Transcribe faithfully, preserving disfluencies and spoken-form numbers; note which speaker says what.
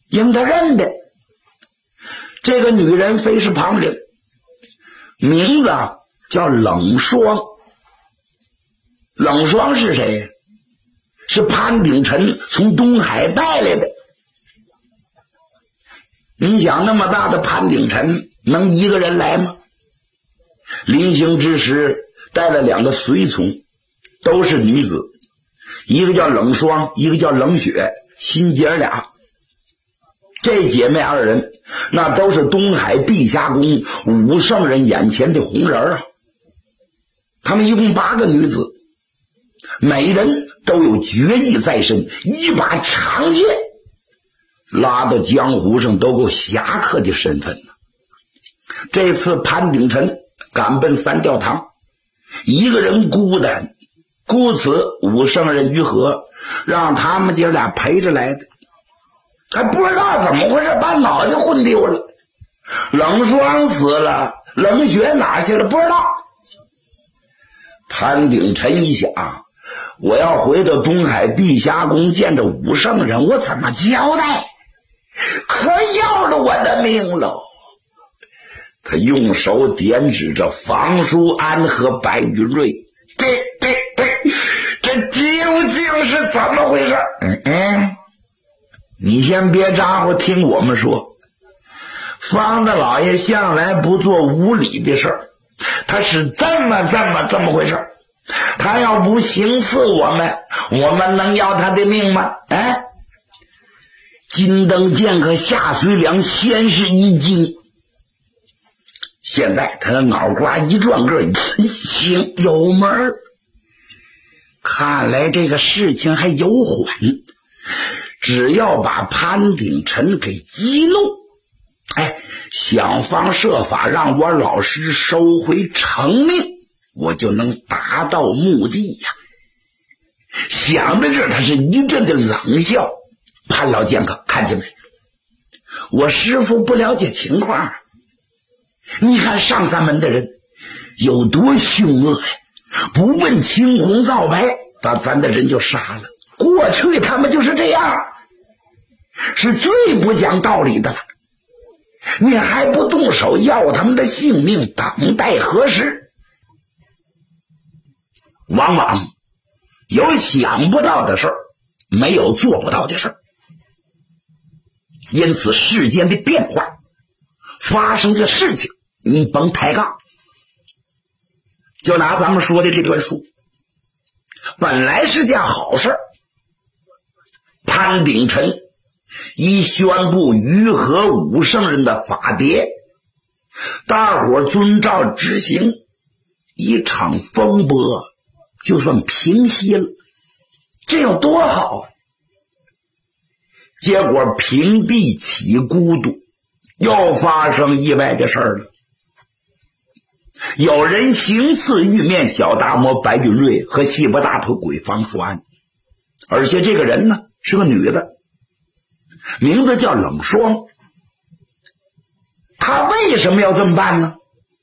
Speaker 1: 因他认得这个女人非是旁人，名字叫冷霜。冷霜是谁？是潘鼎臣从东海带来的。你想那么大的潘鼎臣能一个人来吗？临行之时带了两个随从，都是女子，一个叫冷霜，一个叫冷雪，亲姐俩。这姐妹二人那都是东海碧霞宫武圣人眼前的红人啊。他们一共八个女子，每人都有绝艺在身，一把长剑拉到江湖上都够侠客的身份呢。这次潘鼎臣赶奔三教堂，一个人孤单，故此武圣人于和让他们姐俩陪着来的。还不知道怎么回事，把脑袋混丢了。冷霜死了，冷雪哪去了不知道。潘鼎臣一想，我要回到东海碧霞宫见着武圣人，我怎么交代？可要了我的命喽！他用手点指着房叔安和白云瑞，这这这这究竟是怎么回事？嗯嗯，你先别咋呼，听我们说。方大老爷向来不做无理的事儿，他是这么这么这么回事。他要不行刺我们，我们能要他的命吗？哎，金灯剑客夏随良先是一惊，现在他的脑瓜一转个，行，有门儿。看来这个事情还有缓，只要把潘鼎臣给激怒，哎，想方设法让我老师收回成命，我就能达到目的呀。想到这儿，他是一阵的冷笑。潘老剑客，看见没？我师父不了解情况啊。你看上三门的人有多凶恶呀，不问青红皂白，把咱的人就杀了。过去他们就是这样，是最不讲道理的了。你还不动手要他们的性命，等待何时？往往有想不到的事儿，没有做不到的事儿。因此世间的变化，发生的事情你甭抬杠。就拿咱们说的这段书，本来是件好事，潘鼎臣一宣布于和武圣人的法牒，大伙遵照执行，一场风波就算平息了，这有多好啊！结果平地起孤独，又发生意外的事儿了。有人行刺玉面小大魔白云瑞和西伯大头鬼方叔安，而且这个人呢是个女的，名字叫冷霜。她为什么要这么办呢？